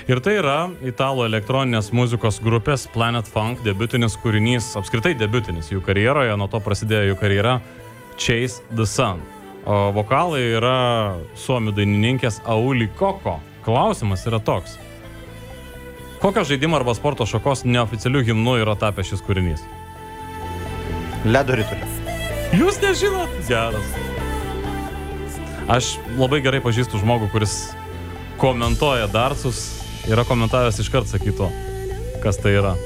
Ir tai yra italų elektroninės muzikos grupės Planet Funk debiutinis kūrinys, apskritai debiutinis jų karjeroje, nuo to prasidėjo jų karjera Chase the Sun. O vokalai yra suomių dainininkės Auli Koko. Klausimas yra toks. Kokio žaidimo arba sporto šakos neoficialių himnų yra tapęs šis kūrinys? Ledo ritulio. Jūs nežinot? Geras. Aš labai gerai pažįstu žmogų, kuris komentuoja dartsus. Yra komentavęs iškart sakyto, kas tai yra.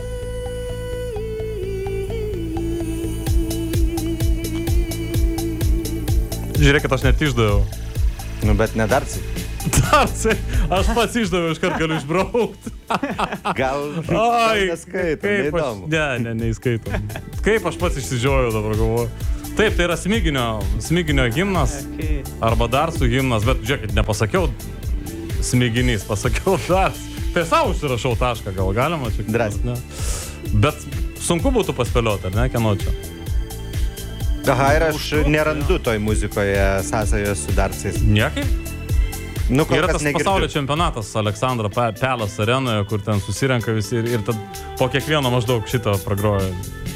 Žiūrėkit, aš net išdaviau. Nu, bet ne dartsai. Dartsai, aš pats išdaviau, iškart galiu išbraukti. Gal neskaitom, neįdomu. Neįskaitom. Kaip aš pats išsižiojau dabar galvoju. Taip, tai yra smiginio himnas, arba dartsų himnas, bet žiūrėkit, nepasakiau smiginys, pasakiau darts. Tai savo užsirašau tašką, gal galima čia? Drąsiai. Bet sunku būtų paspėlioti, ar ne, kieno čia? Aha, ir aš nerandu toj muzikoje sąsajos su dartsais. Niekaip? Nu, kol yra kas tas negirdu. pasaulio čempionatas Aleksandro Pelas arenoje, kur ten susirenka visi ir tad po kiekvieno maždaug šitą pragroja.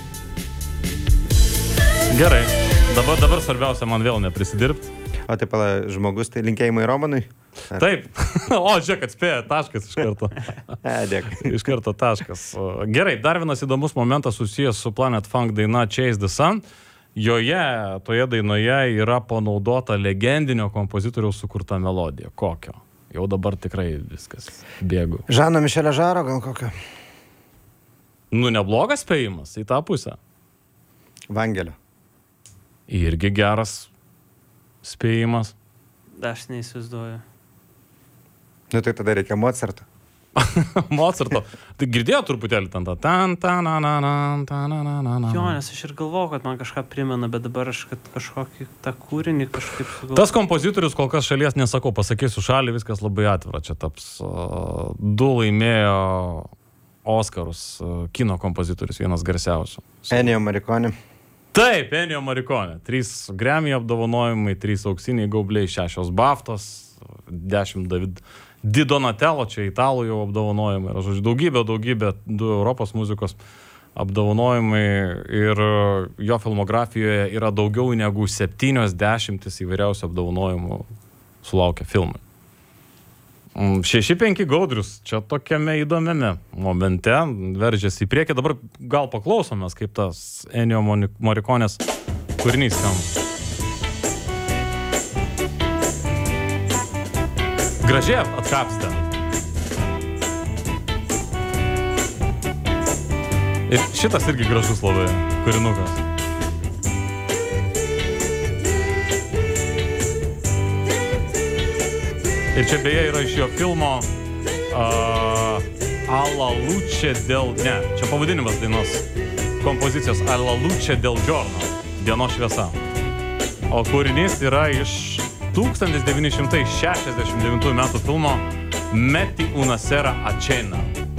Gerai, dabar svarbiausia man vėl neprisidirbti. O taip, žmogus, tai linkėjimai Romanui? Taip. O, žiūrėk, atspėja, taškas iš karto. Dėkui. Iš karto taškas. Gerai, dar vienas įdomus momentas susijęs su Planet Funk daina Chase the Sun. Toje dainoje yra panaudota legendinio kompozitoriaus sukurta melodija. Kokio? Jau dabar tikrai viskas bėgu. Žano Mišelio Žaro gal kokio? Nu, neblogas spėjimas į tą pusę. Vangelio. Irgi geras spėjimas. Aš neįsivaizduoju. Nu, tai tada reikia Mozarto. Mozarto. Tai girdėjau truputėlį ten tą Jo, nes aš ir galvoju, kad man kažką primena, bet dabar aš kažkokį tą kūrinį kažkaip sugalvoju. Tas kompozitorius kol kas šalies nesakau, pasakysiu šalį, viskas labai atvira. Čia taps 2 laimėjo Oskarus kino kompozitorius, vienas garsiausių. Ennio Morricone. Taip, Ennio Morricone. 3 Grammy apdovanojimai, 3 auksiniai gaubliai, 6 Baftos, 10 Di Donatello, čia italų jau apdovanojimai. Ir, žodžiu, daugybė 2 Europos muzikos apdovanojimai ir jo filmografijoje yra daugiau negu 70 įvairiausių apdovanojimų sulaukia filmai. 6-5 Gaudrius, čia tokiame įdomiame momente veržiasi į priekį. Dabar gal paklausomės, kaip tas Ennio Morriconės kūrinys skamba. Gražiai atkapstė. Ir šitas irgi gražus labai kūrinukas. Ir čia beje yra iš jo filmo Alla luce del... Ne, čia pavadinimas dainos kompozicijos Alla luce del giorno, dienos šviesa. O kūrinys yra iš 1969 metų filmo Metti una sera a cena.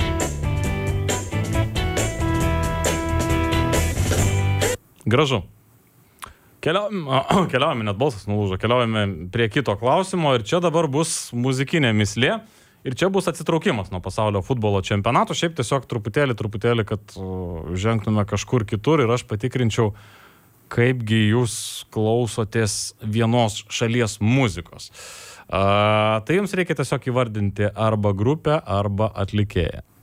Gražu. Keliaujame, net balsas nulūžo, keliaujame prie kito klausimo ir čia dabar bus muzikinė mislė ir čia bus atsitraukimas nuo pasaulio futbolo čempionato, šiaip tiesiog truputėlį, kad žengtume kažkur kitur ir aš patikrinčiau, kaipgi jūs klausotės vienos šalies muzikos. Tai jums reikia tiesiog įvardinti arba grupę, arba atlikėją.